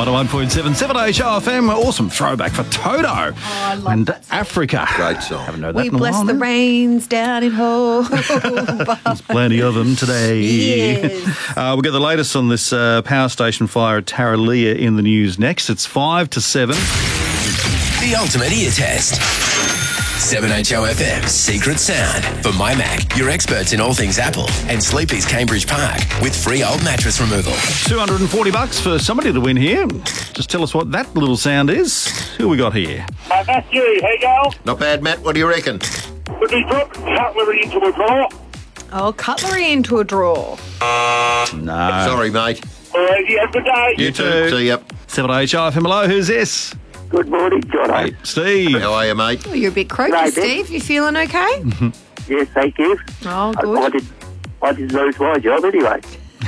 91.7 7HRFM. Awesome throwback for Toto and Africa. Great song. Haven't heard that We in a bless while, the no? rains down in Hobart. There's plenty of them today. Yes. We'll get the latest on this power station fire at Tarraleah in the news next. It's 5 to 7. The ultimate ear test. 7HOFM Secret Sound. For My Mac, your experts in all things Apple, and Sleepy's Cambridge Park with free old mattress removal. $240 for somebody to win here. Just tell us what that little sound is. Who we got here? That's you. How you go? Not bad, Matt. What do you reckon? Would we put cutlery into a drawer? Oh, cutlery into a drawer. No. Sorry, mate. All right, you have a good day. You too. See ya. 7HRFM. Hello, who's this? Good morning, John. Hey, Steve. How are you, mate? Oh, you're a bit croaky, Right, Steve. You feeling okay? Yes, thank you. Oh, I good. didn't lose my job anyway.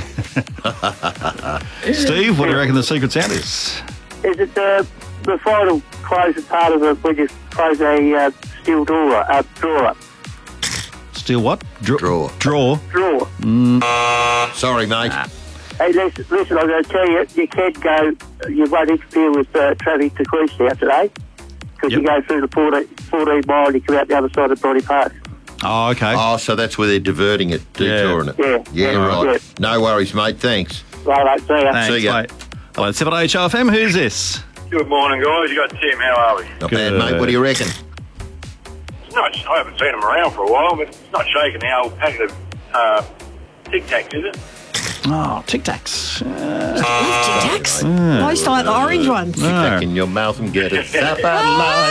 Steve, what do you reckon the secret sound is? Is it the final closing part of when you close a steel drawer up? Still what? Drawer. Draw. Drawer. Sorry, mate. Hey, listen, I'm going to tell you, you can't go, you won't interfere with traffic to Queenstown today, because you go through the 14 mile and you come out the other side of Brodie Park. Oh, okay. Oh, so that's where they're diverting it, detouring it. Yeah, right. yeah. No worries, mate. Thanks. Right, see ya. Thanks, see ya. mate. Hello, 7HRFM. Who's this? Good morning, guys. You got Tim. How are we? Not bad, mate. What do you reckon? It's not. I haven't seen him around for a while, but it's not shaking the old packet of Tic Tacs, is it? Oh, Tic Tacs. Tic Tacs? I used to like the orange ones. Stick back in your mouth and get it. Stop out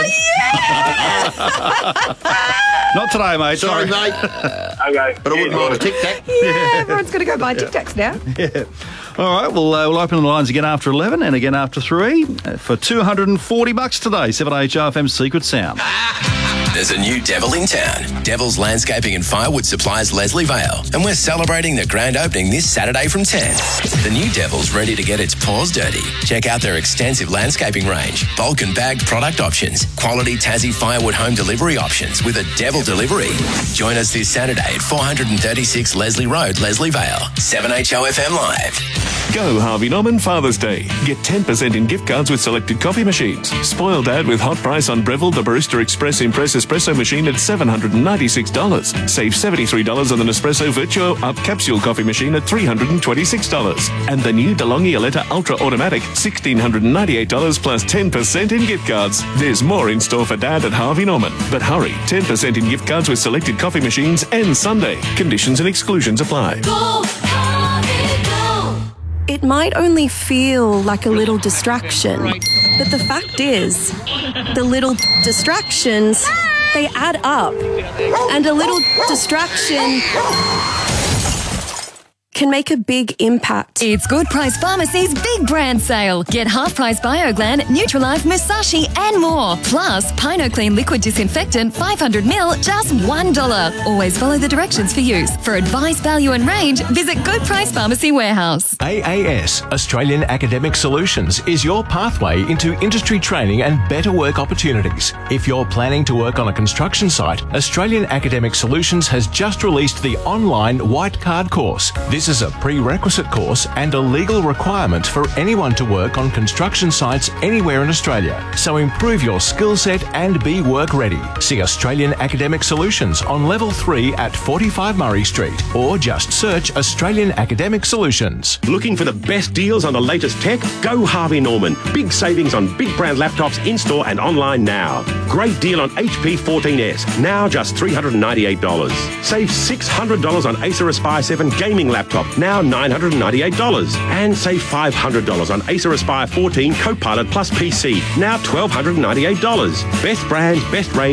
Not today, mate. Sorry, mate. Okay. But I wouldn't mind a Tic Tac. Yeah, everyone's going to go buy Tic Tacs now. All right, we'll open the lines again after 11 and again after 3 for $240 today. 7HRFM Secret Sound. There's a new devil in town. Devil's Landscaping and Firewood supplies Leslie Vale, and we're celebrating the grand opening this Saturday from 10. The new Devil's ready to get its paws dirty. Check out their extensive landscaping range, bulk and bagged product options, quality Tassie firewood home delivery options with a Devil delivery. Join us this Saturday at 436 Leslie Road, Leslie Vale. 7HOFM Live. Go Harvey Norman Father's Day. Get 10% in gift cards with selected coffee machines. Spoil Dad with hot price on Breville the Barista Express Impress Espresso machine at $796. Save $73 on the Nespresso Virtuo Up Capsule coffee machine at $326. And the new DeLonghi Aletta Ultra Automatic, $1,698 plus 10% in gift cards. There's more in store for Dad at Harvey Norman. But hurry, 10% in gift cards with selected coffee machines ends Sunday. Conditions and exclusions apply. It might only feel like a little distraction, but the fact is, the little distractions, they add up. And a little distraction can make a big impact. It's Good Price Pharmacy's big brand sale. Get half-price BioGlan, Nutralife, Musashi and more. Plus, PinoClean Liquid Disinfectant 500ml, just $1. Always follow the directions for use. For advice, value and range, visit Good Price Pharmacy Warehouse. AAS, Australian Academic Solutions, is your pathway into industry training and better work opportunities. If you're planning to work on a construction site, Australian Academic Solutions has just released the online White Card course. This is a prerequisite course and a legal requirement for anyone to work on construction sites anywhere in Australia. So improve your skill set and be work ready. See Australian Academic Solutions on Level 3 at 45 Murray Street, or just search Australian Academic Solutions. Looking for the best deals on the latest tech? Go Harvey Norman. Big savings on big brand laptops in-store and online now. Great deal on HP 14S, now just $398. Save $600 on Acer Aspire 7 gaming laptop, now $998. And save $500 on Acer Aspire 14 Copilot Plus PC, now $1,298. Best brands, best range.